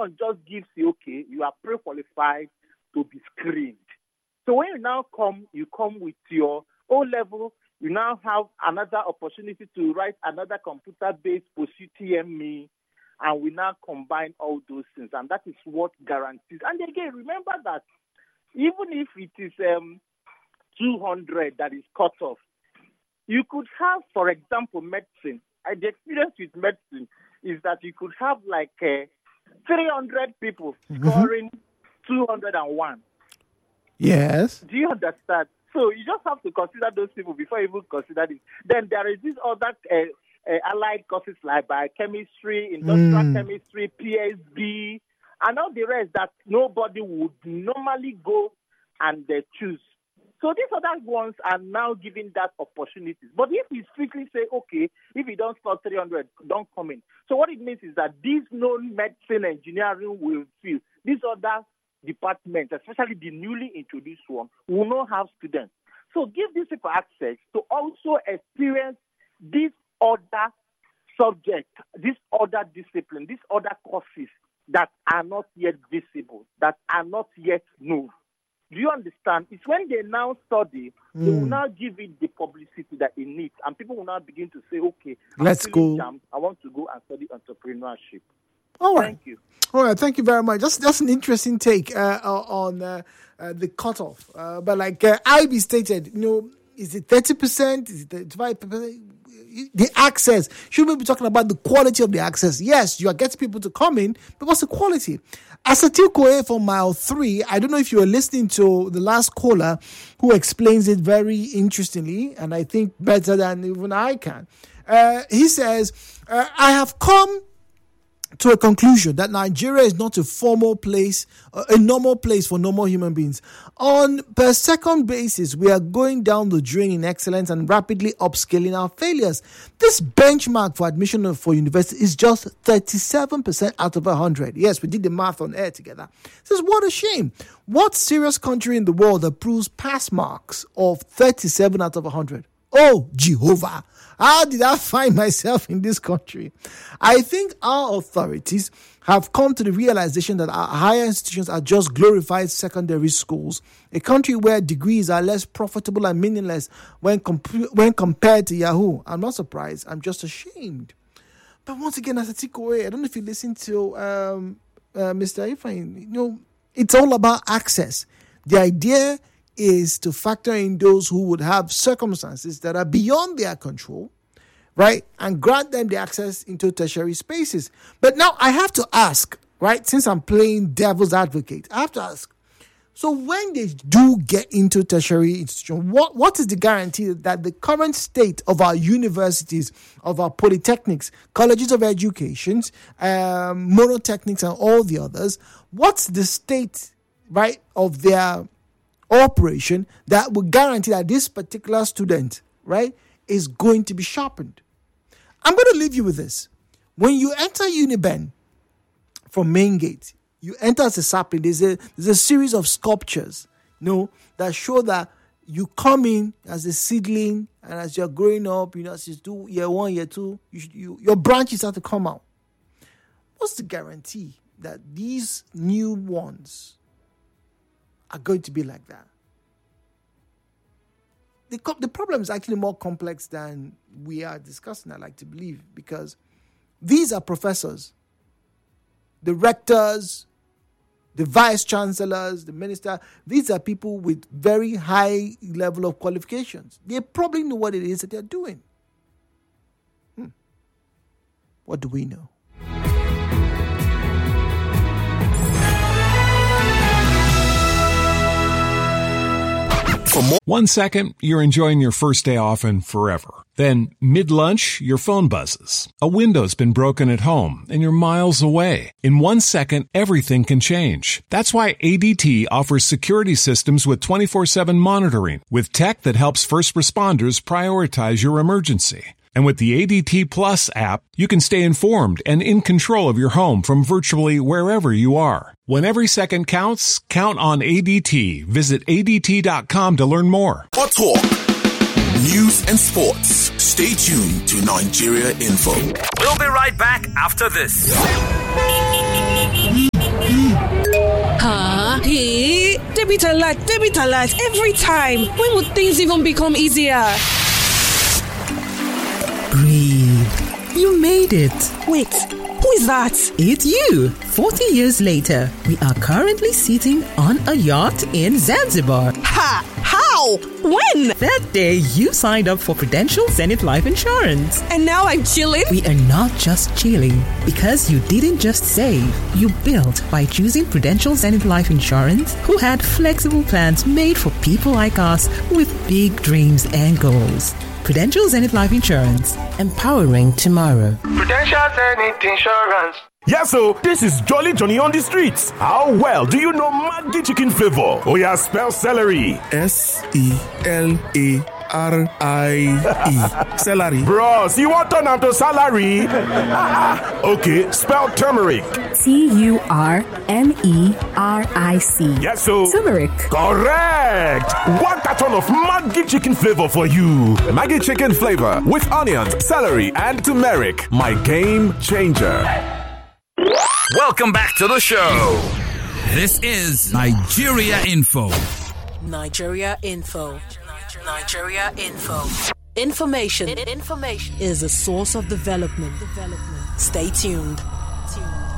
one just gives you, okay, you are pre-qualified to be screened. So when you now come with your O-level, you now have another opportunity to write another computer-based post-UTME, and we now combine all those things, and that is what guarantees. And again, remember that even if it is 200 that is cut off, you could have, for example, medicine. The experience with medicine is that you could have like 300 people scoring 201. Yes. Do you understand? So you just have to consider those people before you even consider it. Then there is this other allied courses like biochemistry, industrial chemistry, PhD, and all the rest that nobody would normally go and choose. So these other ones are now given that opportunities. But if we strictly say, okay, if you don't score 300, don't come in. So what it means is that these known medicine, engineering will feel. These other departments, especially the newly introduced one, will not have students. So give these people access to also experience these other subjects, these other disciplines, these other courses that are not yet visible, that are not yet known. Do you understand? It's when they now study, they will now give it the publicity that it needs, and people will now begin to say, okay, let's go. I want to go and study entrepreneurship. All right. Thank you. All right. Thank you very much. That's an interesting take on the cutoff. But like IB stated, is it 30%? Is it 35%? The access. Should we be talking about the quality of the access? Yes, you are getting people to come in, but what's the quality? Asatil Koe from Mile 3, I don't know if you were listening to the last caller who explains it very interestingly, and I think better than even I can. He says, I have come to a conclusion that Nigeria is not a normal place for normal human beings. On per second basis, we are going down the drain in excellence and rapidly upscaling our failures. This benchmark for admission for university is just 37% out of 100. Yes, we did the math on air together. Says, what a shame. What serious country in the world approves pass marks of 37 out of 100? Oh, Jehovah. How did I find myself in this country? I think our authorities have come to the realization that our higher institutions are just glorified secondary schools, a country where degrees are less profitable and meaningless when compared to Yahoo. I'm not surprised. I'm just ashamed. But once again, as I take away, I don't know if you listen to Mr. Ifeanyi, it's all about access. The idea is to factor in those who would have circumstances that are beyond their control, right? And grant them the access into tertiary spaces. But now I have to ask, right? Since I'm playing devil's advocate, I have to ask, so when they do get into tertiary institution, what is the guarantee that the current state of our universities, of our polytechnics, colleges of education, monotechnics and all the others, what's the state, right, of their operation that will guarantee that this particular student, right, is going to be sharpened? I'm going to leave you with this. When you enter Uniben from main gate, you enter as a sapling. There's a series of sculptures, that show that you come in as a seedling, and as you're growing up, as you do year 1, year 2, your branches have to come out. What's the guarantee that these new ones are going to be like that? The problem is actually more complex than we are discussing, I like to believe, because these are professors, the rectors, the vice chancellors, the minister. These are people with very high level of qualifications. They probably know what it is that they're doing. What do we know? For more. 1 second, you're enjoying your first day off and forever. Then, mid-lunch, your phone buzzes. A window's been broken at home and you're miles away. In 1 second, everything can change. That's why ADT offers security systems with 24/7 monitoring, with tech that helps first responders prioritize your emergency. And with the ADT Plus app, you can stay informed and in control of your home from virtually wherever you are. When every second counts, count on ADT. Visit ADT.com to learn more. Hot Talk, news and sports. Stay tuned to Nigeria Info. We'll be right back after this. alert, debit alert, every time. When would things even become easier? Breathe. You made it. Wait, who is that? It's you. 40 years later, we are currently sitting on a yacht in Zanzibar. Ha! How? When? That day you signed up for Prudential Zenith Life Insurance. And now I'm chilling? We are not just chilling, because you didn't just save. You built by choosing Prudential Zenith Life Insurance, who had flexible plans made for people like us with big dreams and goals. Prudential Zenith Life Insurance, empowering tomorrow. Prudential Zenith Insurance. Yeah, so this is Jolly Johnny on the streets. How well do you know Maggi chicken flavor? Oh yeah, spell celery. Celery. Celery. Bros, you want turn to salary? Okay, spell turmeric. Turmeric. Yes, so Turmeric. Correct. 1 carton of Maggi chicken flavor for you. Maggi chicken flavor with onions, celery, and turmeric. My game changer. Welcome back to the show. This is Nigeria Info. Nigeria Info. Nigeria Info. Information is a source of development. Stay tuned.